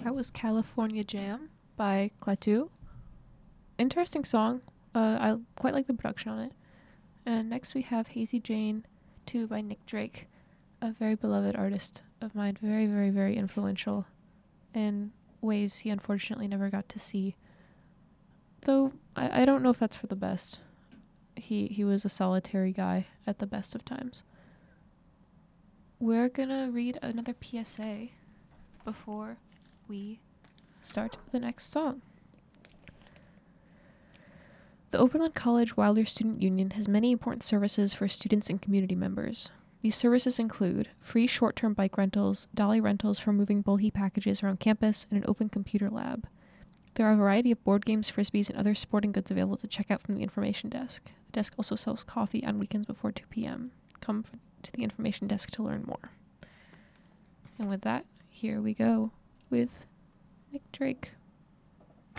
That was California Jam by Klaatu. Interesting song. I quite like the production on it. And next we have Hazy Jane 2 by Nick Drake, a very beloved artist of mine, very, very, very influential in ways he unfortunately never got to see. Though I don't know if that's for the best. He was a solitary guy at the best of times. We're gonna read another PSA before we start the next song. The Oberlin College Wilder Student Union has many important services for students and community members. These services include free short-term bike rentals, dolly rentals for moving bulky packages around campus, and an open computer lab. There are a variety of board games, frisbees, and other sporting goods available to check out from the information desk. The desk also sells coffee on weekends before 2 p.m. Come to the information desk to learn more. And with that, here we go with Nick Drake.